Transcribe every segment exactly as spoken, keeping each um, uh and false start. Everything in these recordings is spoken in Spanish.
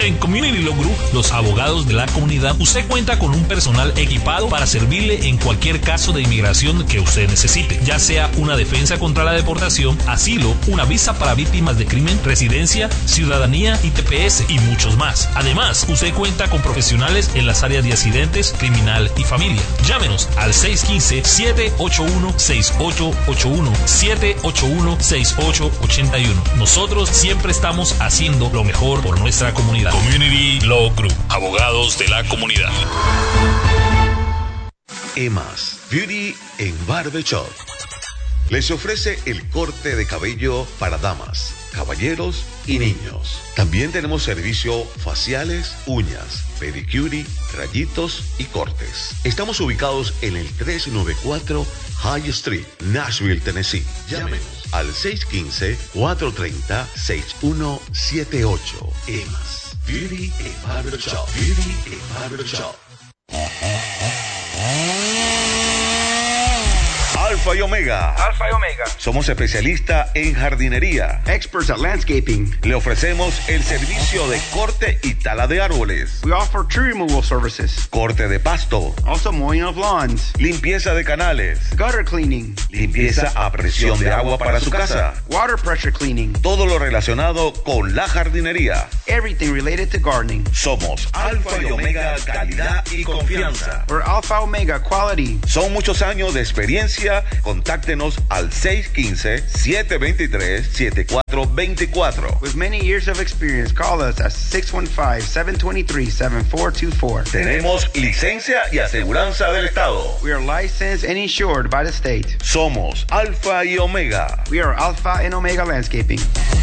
En Community Law Group, los abogados de la comunidad, usted cuenta con un personal equipado para servirle en cualquier caso de inmigración que usted necesite, ya sea una defensa contra la deportación, asilo, una visa para víctimas de crimen, residencia, ciudadanía, I T P S y muchos más. Además, usted cuenta con profesionales en las áreas de accidentes, criminal y familia. Llámenos al seis uno cinco, siete ocho uno, seis ocho ocho uno, siete ocho uno, seis ocho ocho uno. Nosotros siempre estamos haciendo lo mejor por nuestra comunidad. Community Law Group, abogados de la comunidad. Emas Beauty en Barbershop les ofrece el corte de cabello para damas, caballeros y niños. También tenemos servicio faciales, uñas, pedicure, rayitos y cortes. Estamos ubicados en el trescientos noventa y cuatro High Street, Nashville, Tennessee. Llámenos al seis uno cinco, cuatro tres cero, seis uno siete ocho. Emas Beauty and Barbershop. Beauty and Barbershop. Alfa y Omega. Alfa y Omega. Somos especialistas en jardinería. Experts at landscaping. Le ofrecemos el servicio de corte y tala de árboles. We offer tree removal services. Corte de pasto. Also mowing of lawns. Limpieza de canales. Gutter cleaning. Limpieza a presión de agua para su casa. Water pressure cleaning. Todo lo relacionado con la jardinería. Everything related to gardening. Somos Alfa y Omega, calidad y confianza. We're Alpha Omega quality. Son muchos años de experiencia. Contáctenos al seis uno cinco, siete dos tres, siete cuatro dos cuatro. With many years of experience, call us at six one five, seven two three, seven four two four. Tenemos licencia y aseguranza del Estado. We are licensed and insured by the state. Somos Alfa y Omega. We are Alpha and Omega Landscaping.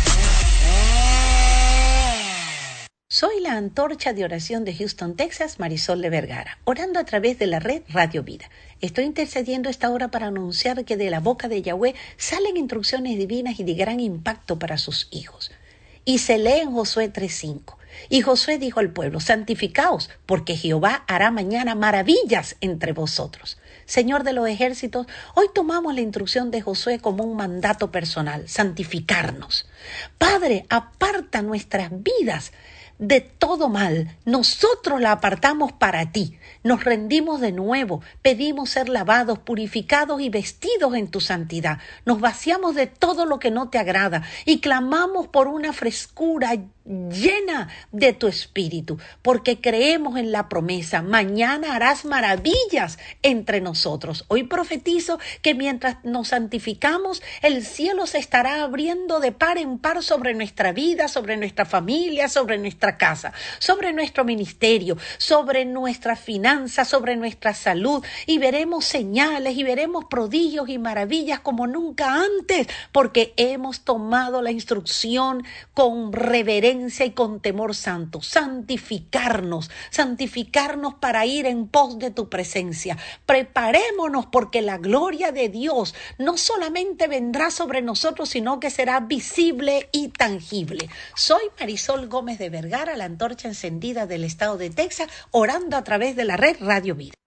Soy la antorcha de oración de Houston, Texas, Marisol de Vergara, orando a través de la red Radio Vida. Estoy intercediendo esta hora para anunciar que de la boca de Yahweh salen instrucciones divinas y de gran impacto para sus hijos. Y se lee en Josué tres cinco. Y Josué dijo al pueblo: santificaos, porque Jehová hará mañana maravillas entre vosotros. Señor de los ejércitos, hoy tomamos la instrucción de Josué como un mandato personal: santificarnos. Padre, aparta nuestras vidas de todo mal. Nosotros la apartamos para ti. Nos rendimos de nuevo. Pedimos ser lavados, purificados y vestidos en tu santidad. Nos vaciamos de todo lo que no te agrada y clamamos por una frescura llena de tu espíritu, porque creemos en la promesa: mañana harás maravillas entre nosotros. Hoy profetizo que mientras nos santificamos, el cielo se estará abriendo de par en par sobre nuestra vida, sobre nuestra familia, sobre nuestra casa, sobre nuestro ministerio, sobre nuestras finanzas, sobre nuestra salud, y veremos señales y veremos prodigios y maravillas como nunca antes, porque hemos tomado la instrucción con reverencia y con temor santo: santificarnos, santificarnos para ir en pos de tu presencia. Preparémonos, porque la gloria de Dios no solamente vendrá sobre nosotros, sino que será visible y tangible. Soy Marisol Gómez de Vergara, la antorcha encendida del estado de Texas, orando a través de la red Radio Vida.